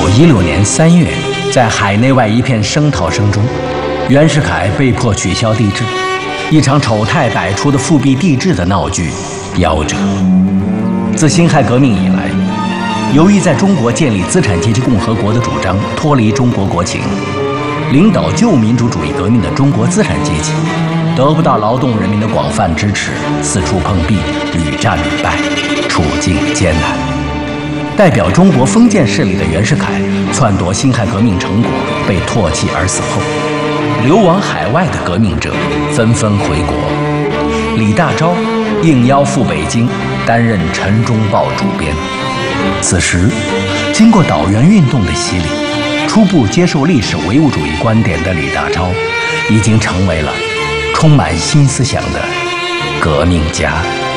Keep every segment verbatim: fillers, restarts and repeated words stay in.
一六年三月，在海内外一片声讨声中，袁世凯被迫取消帝制，一场丑态百出的复辟帝制的闹剧夭折。自辛亥革命以来，由于在中国建立资产阶级共和国的主张脱离中国国情，领导旧民主主义革命的中国资产阶级得不到劳动人民的广泛支持，四处碰壁，屡战屡败，处境艰难。代表中国封建势力的袁世凯篡夺辛亥革命成果，被唾弃而死后，流亡海外的革命者纷纷回国。李大钊应邀赴北京，担任《陈忠报》主编。此时，经过岛原运动的洗礼，初步接受历史唯物主义观点的李大钊，已经成为了充满新思想的革命家。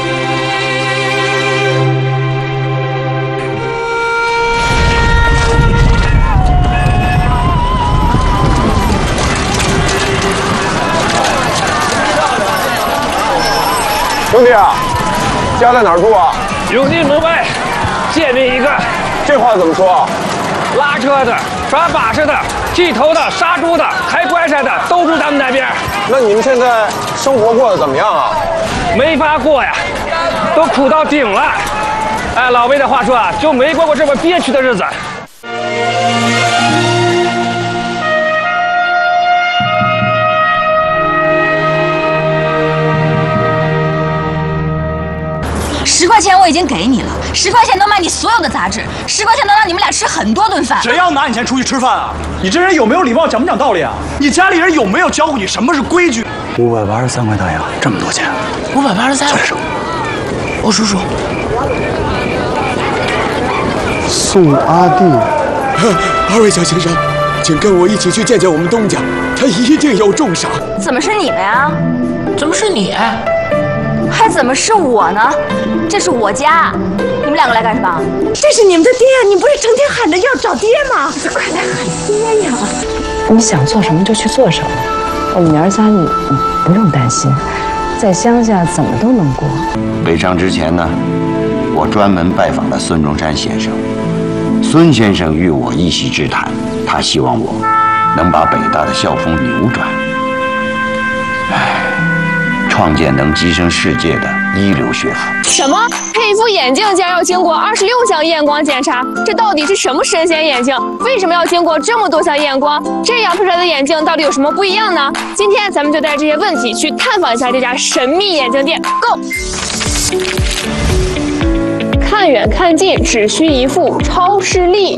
兄弟啊，家在哪儿住啊？ 永定门外，借您一个。 这话怎么说？ 拉车的、抓把式的、剃头的、杀猪的、开棺材的，都住咱们那边。 那你们现在生活过得怎么样啊？ 没法过呀，都苦到顶了。哎，老魏的话说啊，就没过过这么憋屈的日子。 十块钱我已经给你了，十块钱能买你所有的杂志，十块钱能让你们俩吃很多顿饭。 谁要拿你钱出去吃饭啊？你这人有没有礼貌，讲不讲道理啊？你家里人有没有教过你什么是规矩？ 五百八十三块大洋，这么多钱。 五百八十三。 再说， 我数数。 宋阿弟， 二位小先生，请跟我一起去见见我们东家，他一定有重赏。 怎么是你们呀？ 怎么是你？ 还怎么是我呢？这是我家，你们两个来干什么？ 这是你们的爹，你不是成天喊着要找爹吗？快来喊爹呀！ 你想做什么就去做什么，我们娘仨你你不用担心，在乡下怎么都能过。 北上之前呢，我专门拜访了孙中山先生。孙先生与我一席之谈，他希望我能把北大的校风扭转。唉。创建能跻身世界的一流学府。 什么？配一副眼镜竟然要经过二十六项验光检查？这到底是什么神仙眼镜？为什么要经过这么多项验光？这样配出来的眼镜到底有什么不一样呢？今天咱们就带着这些问题去探访一下这家神秘眼镜店。Go！ 看远看近只需一副超视力。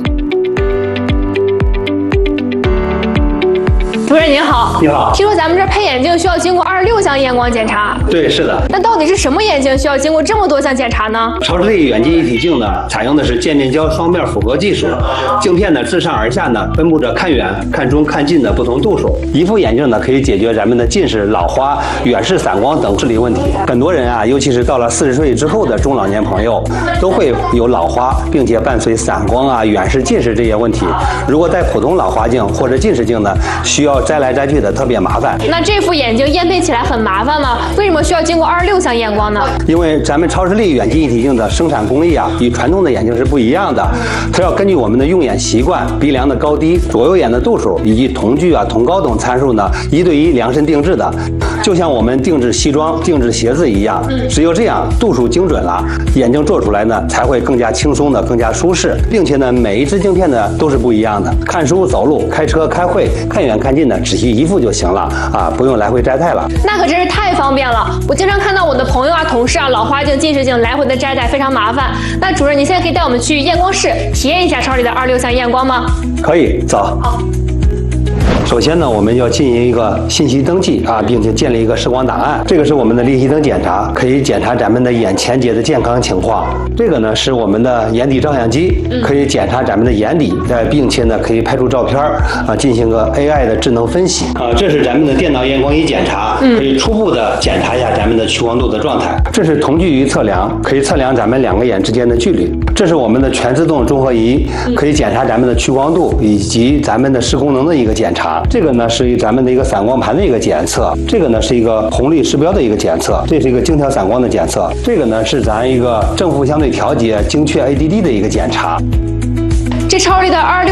主任您好， 你好。 听说咱们这配眼镜需要经过二十六项验光检查。 对，是的。 那到底是什么眼镜需要经过这么多项检查呢？ 超视力远近一体镜呢，采用的是渐变焦双面复合技术，镜片呢自上而下呢分布着看远、看中、看近的不同度数。一副眼镜呢可以解决咱们的近视、老花、远视、散光等视力问题。很多人啊，尤其是到了四十岁之后的中老年朋友，都会有老花，并且伴随散光啊、远视、近视这些问题。如果戴普通老花镜或者近视镜呢，需要摘来摘去的特别麻烦。 那这副眼镜验配起来很麻烦吗？为什么需要经过二十六项验光呢？ 因为咱们超视力远近一体镜的生产工艺啊，与传统的眼镜是不一样的。它要根据我们的用眼习惯、鼻梁的高低、左右眼的度数以及瞳距啊、瞳高等参数呢，一对一量身定制的。就像我们定制西装、定制鞋子一样，只有这样度数精准了，眼镜做出来呢才会更加轻松的、更加舒适，并且呢每一只镜片呢都是不一样的。看书、走路、开车、开会，看远看近的只需一副就行了啊，不用来回摘戴了。 那可真是太方便了！我经常看到我的朋友啊、同事啊，老花镜、近视镜来回的摘戴，非常麻烦。那主任，你现在可以带我们去验光室体验一下超视力的二十六项验光吗？ 可以，走。 好。 首先呢，我们要进行一个信息登记啊，并且建立一个视光档案。这个是我们的立体灯检查，可以检查咱们的眼前节的健康情况。这个呢是我们的眼底照相机，可以检查咱们的眼底，呃，并且呢可以拍出照片啊，进行个 A I 的智能分析啊。这是咱们的电脑验光仪检查，可以初步的检查一下咱们的屈光度的状态。这是瞳距仪测量，可以测量咱们两个眼之间的距离。这是我们的全自动综合仪，可以检查咱们的屈光度以及咱们的视功能的一个检查。这个呢是咱们的一个散光盘的一个检测，这个呢是一个红绿视标的一个检测，这是一个精调散光的检测，这个呢是咱一个正负相对调节精确 A D D 的一个检查。 这超视力的二十六